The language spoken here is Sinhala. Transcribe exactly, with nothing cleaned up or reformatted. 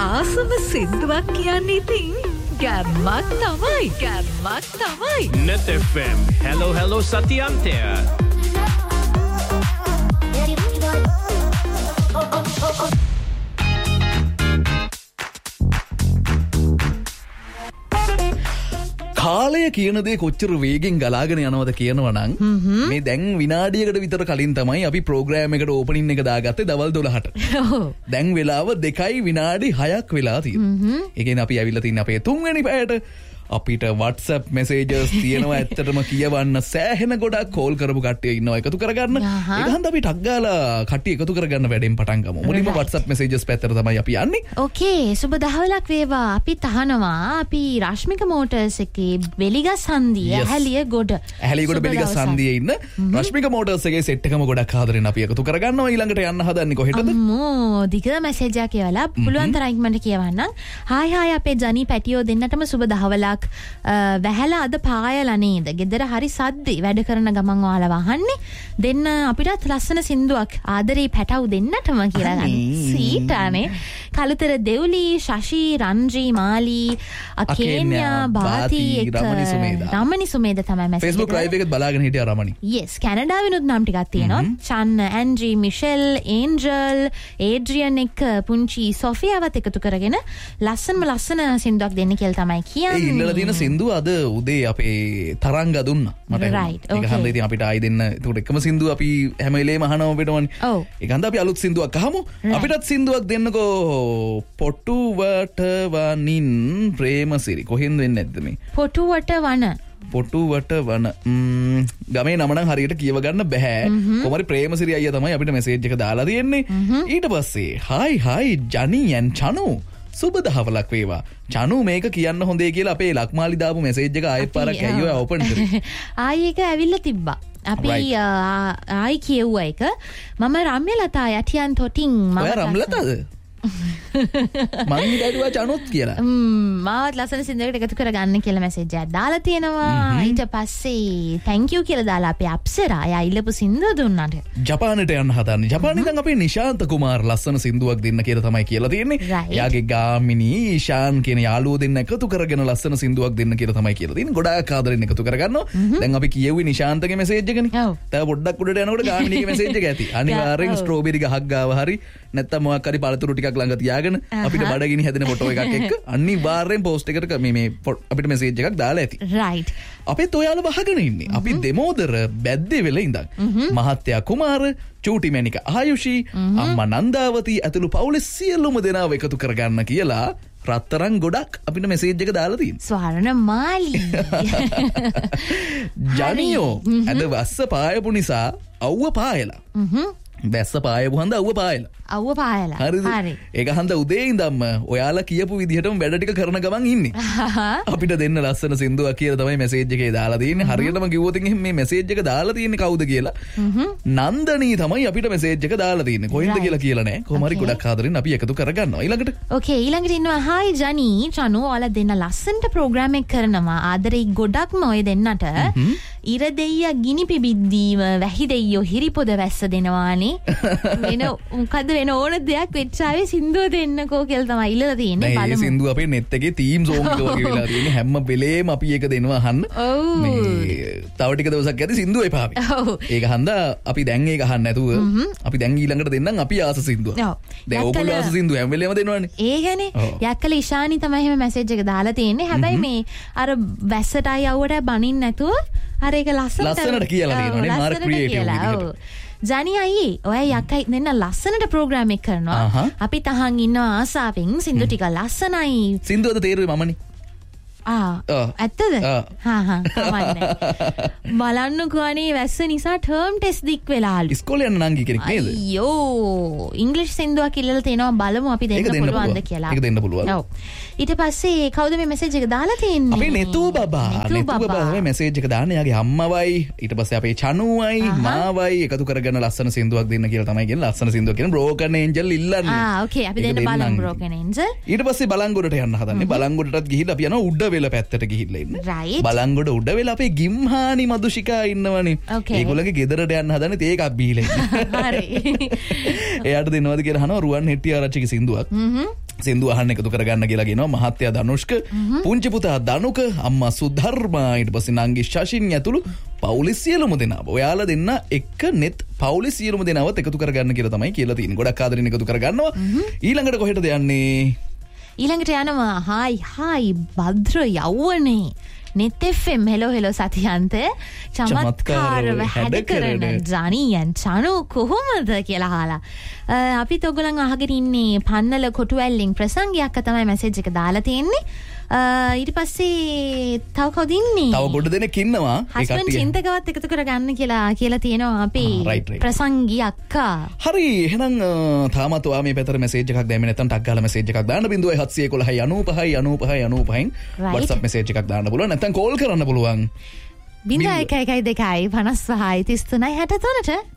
ආසම සින්දුවක් කියන්නේ ඉතින් ගැම්මක් තමයි ගැම්මක් තමයි Net F M hello hello සතියන්තය කාලය කියන දේ කොච්චර වේගෙන් ගලාගෙන යනවද කියනවා නම් මේ දැන් විනාඩියකට විතර කලින් තමයි අපි ප්‍රෝග්‍රෑම් එකට ඕපනින් එක දාගත්තේ දවල් දොළහට. දැන් වෙලාව දෙකයි විනාඩි හයක් වෙලා තියෙනවා. ඒ කියන්නේ අපි ඇවිල්ලා තින්නේ අපේ තුන්වෙනි පැයට. අපිට WhatsApp messages තියෙනවා ඇත්තටම කියවන්න සෑහෙන ගොඩක් කෝල් කරපු කට්ටිය ඉන්නවා එකතු කරගන්න. ඒක හන්ද අපි ටක් ගාලා කට්ටිය එකතු කරගන්න වැඩෙන් පටන් ගමු. මුලින්ම WhatsApp messages පැත්තට තමයි අපි යන්නේ. ඕකේ සුබ දහවලක් වේවා. අපි තහනවා අපි රශ්මික මෝටර්ස් එකේ බෙලිගස් හන්දිය ඇහැලිය ගොඩ. ඇහැලිය ගොඩ බෙලිගස් හන්දියේ ඉන්න රශ්මික මෝටර්ස් එකේ සෙට් එකම ගොඩක් ආදරෙන් අපි එකතු කරගන්නවා. ඊළඟට යන්න හදන්නේ කොහෙටද? අම්මෝ දිග මැසේජ් එකක් කියලා පුළුවන් තරම් ඉක්මනට කියවන්නම්. හායි හායි අපේ ජනි පැටියෝ දෙන්නටම සුබ දහවලක්. වැහැලා අද පායලා නේද? ගෙදර හරි සද්දේ වැඩ කරන ගමන් ඔයාලා වහන්නේ. දෙන්න අපිටත් ලස්සන සින්දුවක් ආදරේ පැටව් දෙන්නටම කියලා ගන්න. සීටානේ. කලුතර දෙව්ලි, ශෂි, රන්ජී, මාලි, අකේන්‍යා, බාති එක්ක රමණි සුමේද තමයි මැසේජ් එක. Facebook live එකත් බලාගෙන හිටියා රමණි. yes කැනඩාවෙනුත් නම් ටිකක් තියෙනවා. චන්, ඇන්ඩ්‍රි, මිෂෙල්, ඒන්ජල්, ඒඩ්‍රියන් එක්ක පුංචි සොෆියාවත් එකතු කරගෙන ලස්සනම ලස්සන සින්දුවක් දෙන්න කියලා තමයි කියන්නේ. දින සින්දුව අද උදේ අපේ තරංග දුන්නා මට. ඒක හන්ද ඉතින් අපිට ආයි දෙන්න. ඒකට එකම සින්දුව අපි හැම වෙලේම අහනව පිටවන්නේ. ඒක හන්ද අපි අලුත් සින්දුවක් අහමු. අපිටත් සින්දුවක් දෙන්නකෝ. පොටුවට වනින් ප්‍රේමසිරි. කොහෙන්ද වෙන්නේ නැද්ද මේ? පොටුවට වන. පොටුවට වන. ගමේ නම නම් හරියට කියව ගන්න බෑ. කොහමරි ප්‍රේමසිරි අයියා තමයි අපිට මෙසේජ් එක දාලා තියෙන්නේ. ඊට පස්සේ හායි හායි ජනි and චනු සුබ දහවලක් වේවා. චනු මේක කියන්න හොඳේ කියලා අපේ ලක්මාලි දාපු මෙසේජ් එක ආයෙත් පාරක් ඇයියෝ ඕපන් කරේ. ආයි එක ඇවිල්ලා තිබ්බා. අපි ආයි කියුවා එක. මම රම්‍යලතා යටියන් තොටින් මම ඔය රම්ලතාද? මං හිතුවා චනුත් කියලා. ම්ම් මාවත් ලස්සන සින්දුවකට එකතු කරගන්න කියලා මෙසේජ් එකක් දාලා තියෙනවා. ඊට පස්සේ thank you කියලා දාලා අපේ අප්සරා අය ඉල්ලපු සින්දුව දුන්නාට. ජපානට යන්න හදන්නේ. ජපානයේ දැන් අපේ නිශාන්ත කුමාර් ලස්සන සින්දුවක් දෙන්න කියලා තමයි කියලා තියෙන්නේ. එයාගේ ගාමිනී ඊශාන් කියන යාළුවෝ දෙන්න එකතු කරගෙන ලස්සන සින්දුවක් දෙන්න කියලා තමයි කියලා තියෙන්නේ. ගොඩාක් ආදරෙන් එකතු කරගන්නවා. දැන් අපි කියෙව්වේ නිශාන්තගේ මෙසේජ් එකනේ. තව පොඩ්ඩක් උඩට යනකොට ගාමිනීගේ මෙසේජ් එක ඇති. අනිවාර්යෙන් ස්ට්‍රෝබෙරි ගහක් ගාව හරි නැත්තම් මොකක් හරි පළතුරු ටිකක් ළඟ තියාගෙන අපිට බඩගිනි හැදෙන ෆොටෝ එකක් එක්ක අනිවාර්යෙන් පෝස්ට් එකට මේ මේ අපිට මෙසේජ් එකක් දාලා ඇති. right. අපිත් ඔයාලා වහගෙන ඉන්නේ. අපි දෙමෝදර බැද්දේ වෙල ඉඳන් මහත්තයා කුමාර, චූටි මැනික ආයුෂි, අම්මා නන්දාවති ඇතුළු පවුලේ සියලුම දෙනාව එකතු කරගන්න කියලා රත්තරන් ගොඩක් අපිට මෙසේජ් එක දාලා තියෙනවා. ස්වර්ණ මාලි. ජනියෝ අද වස්ස පායපු නිසා අවුව පායලා. බැස්ස පායපු හන්ද අවුව පායලා. අවුව පායලා. හරි. ඒක හන්ද උදේ ඉඳන්ම ඔයාලා කියපු විදිහටම වැඩ ටික කරන ගමන් ඉන්නේ. අපිට දෙන්න ලස්සන සින්දුවක් කියලා තමයි මෙසේජ් එකේ දාලා තියෙන්නේ. හරියටම කිව්වොත් එහෙනම් මේ මෙසේජ් එක දාලා තියෙන්නේ කවුද කියලා. නන්දනී තමයි අපිට මෙසේජ් එක දාලා තියෙන්නේ. කොහෙන්ද කියලා කියලා නෑ. කොහොම හරි ගොඩක් ආදරෙන් අපි එකතු කරගන්නවා. ඊළඟට. ඕකේ ඊළඟට ඉන්නවා හායි ජනි චනු ඔයාලා දෙන්න ලස්සනට ප්‍රෝග්‍රෑම් එක කරනවා. ආදරේ ගොඩක්ම ඔය දෙන්නට. ඉර දෙයියා ගිනි පිබිද්දීම වැහි දෙයියෝ හිරිපොද වැස්ස දෙනවානේ. වෙන මොකද වෙන ඕන දෙයක් වෙච්චාවේ සින්දුව දෙන්නකෝ කියලා තමයි ඉල්ලලා තියෙන්නේ. බලමු. මේ සින්දුව අපේ net එකේ තීම් සෝන් එක වගේ වෙලා තියෙන්නේ. හැම වෙලේම අපි ඒක දෙනවා අහන්න. මේ තව ටික දවසක් යද්දි සින්දුව එපාවි. ඒක හන්දා අපි දැන් ඒක අහන්න නැතුව අපි දැන් ඊළඟට දෙන්නම් අපි ආස සින්දුව. දැන් ඕගොල්ලෝ ආස සින්දුව හැම වෙලේම දෙනවනේ. ඒකනේ. යක්කල ඉෂානි තමයි එහෙම මැසේජ් එක දාලා තියෙන්නේ. හැබැයි මේ අර වැස්සටයි අවුවට බනින්න නැතුව අර ඒක ලස්සනට ලස්සනට කියලා දෙනවනේ. මාර ක්‍රියේටිව් විදිහට. ජනි අයියේ ඔය යක්කයි දෙන්න ලස්සනට ප්‍රෝග්‍රෑම් එක කරනවා. අපි තහන් ඉන්නවා ආසාවෙන් සින්දු ටික ලස්සනයි. සින්දුවද තේරුවේ මමනේ. ආ ඇත්තද? හා හා කමන්නේ. බලන්නකෝ අනේ වැස්ස නිසා ටර්ම් ටෙස්ට් දික් වෙලාලු. ඉස්කෝලේ යන නංගි කෙනෙක් නේද? අයියෝ ඉංග්‍රීසි සින්දුවක් ඉල්ලලා තේනවා බලමු අපි දෙන්න පුළුවන්ද කියලා. ඒක දෙන්න පුළුවන්. ඔව්. ඊට පස්සේ කවුද මේ මෙසේජ් එක දාලා තියෙන්නේ? අපේ නෙතු බබා. නෙතු බබා මේ මෙසේජ් එක දාන්නේ යාගේ අම්මවයි ඊට පස්සේ අපේ චනුවයි මාවයි එකතු කරගෙන ලස්සන සින්දුවක් දෙන්න කියලා තමයි කියන්නේ. ලස්සන සින්දුවක් කියන බ්‍රෝකන් ඒන්ජල් ඉල්ලන්නේ. ආ ඕකේ අපි දෙන්න බලමු බ්‍රෝකන් ඒන්ජල්. ඊට පස්සේ බලංගොඩට යන්න හදන්නේ. බලංගොඩටත් ගිහිල්ලා අපි යනවා උඩ වෙල පැත්තට ගිහිල්ලා ඉන්න. බලංගොඩ උඩ වෙල අපේ ගිම්හානි මදුෂිකා ඉන්නවනේ. ඒගොල්ලන්ගේ ගෙදරට යන්න හදන්නේ තේ එකක් බීලා ඉන්න. හරි. එයාට දෙනවද කියලා අහනවා රුවන් හෙට්ටිආරච්චිගේ සින්දුවක්. සින්දු අහන්න එකතු කරගන්න කියලා කියනවා මහත්තයා ධනුෂ්ක පුංචි පුතා ධනුක අම්මා සුධර්මා ඊට පස්සේ නංගි ශෂින් ඇතුළු පවුලේ සියලුම දෙනා ඔයාලා දෙන්න එක්ක net පවුලේ සියලුම දෙනාවත් එකතු කරගන්න කියලා තමයි කියලා තියෙන්නේ. ගොඩක් ආදරෙන් එකතු කරගන්නවා. ඊළඟට කොහෙටද යන්නේ? ඊළඟට යනවා hi hi භද්‍ර යවුවනේ net F M hello hello සතියන්ත චමත්කාරව හැඩ කරන ජනියන් චනු කොහොමද කියලා අහලා අපිත් ඔයගොල්ලන් අහගෙන ඉන්නේ පන්නල කොටුවැල්ලෙන් ප්‍රසංගයක් තමයි මැසේජ් එක දාලා තියෙන්නේ. ඊට පස්සේ තව කවුද ඉන්නේ? තව ගොඩ දෙනෙක් ඉන්නවා. ඒ කට්ටිය චින්තකවත් එකතු කරගන්න කියලා කියලා තියෙනවා අපේ ප්‍රසංගී අක්කා. හරි එහෙනම් තාමත් ඔයා මේ පැතර මැසේජ් එකක් දැම්මේ නැත්නම් ටක් ගාලා මැසේජ් එකක් දාන්න බිංදුව හත්සිය එකොළහයි අනූපහයි අනූපහයි අනූපහයි WhatsApp මැසේජ් එකක් දාන්න පුළුවන්. නැත්නම් කෝල් කරන්න පුළුවන්. බිංදුව එකයි එකයි දෙකයි පනස් පහයි තිස් තුනයි හැට තුනට